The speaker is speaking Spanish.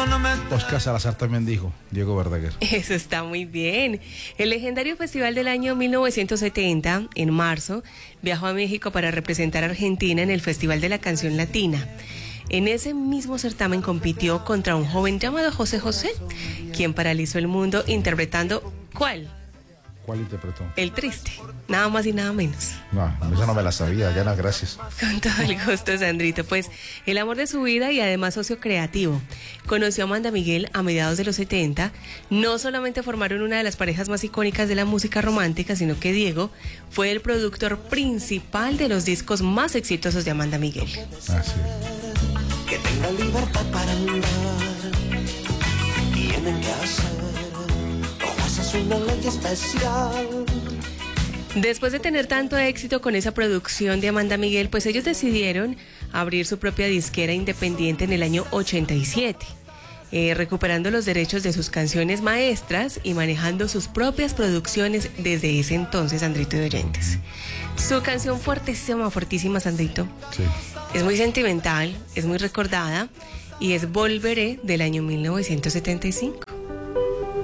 Oscar Salazar también dijo, Diego Verdaguer. Eso está muy bien. El legendario festival del año 1970, en marzo, viajó a México para representar a Argentina en el Festival de la Canción Latina. En ese mismo certamen compitió contra un joven llamado José José, quien paralizó el mundo interpretando ¿cuál? ¿Cuál interpretó? El Triste, nada más y nada menos. No, esa no me la sabía, Diana, gracias. Con todo el gusto, Sandrito. Pues el amor de su vida y además socio creativo. Conoció a Amanda Miguel a mediados de los 70. No solamente formaron una de las parejas más icónicas de la música romántica, sino que Diego fue el productor principal de los discos más exitosos de Amanda Miguel. Así es. Que tenga libertad para andar, tienen que hacer, o es una ley especial. Después de tener tanto éxito con esa producción de Amanda Miguel, pues ellos decidieron abrir su propia disquera independiente en el año 87, recuperando los derechos de sus canciones maestras y manejando sus propias producciones desde ese entonces, Sandrito de oyentes. Su canción fuertísima, fortísima, Sandrito, Sí. es muy sentimental, es muy recordada y es Volveré del año 1975.